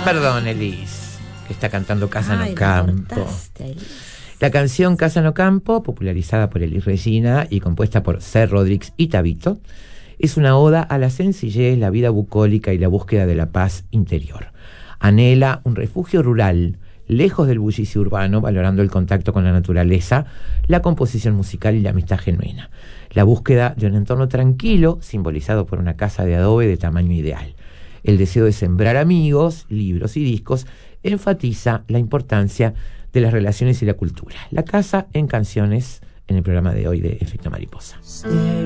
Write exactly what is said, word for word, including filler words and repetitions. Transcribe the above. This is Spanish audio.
perdón, Elis, que está cantando Casa Ay, no Campo. cortaste, Elis. La canción Casa no Campo, popularizada por Elis Regina y compuesta por C. Rodríguez y Tabito, es una oda a la sencillez, la vida bucólica y la búsqueda de la paz interior. Anhela un refugio rural, lejos del bullicio urbano, valorando el contacto con la naturaleza, la composición musical y la amistad genuina. La búsqueda de un entorno tranquilo, simbolizado por una casa de adobe de tamaño ideal. El deseo de sembrar amigos, libros y discos enfatiza la importancia de las relaciones y la cultura. La casa en canciones, en el programa de hoy de Efecto Mariposa.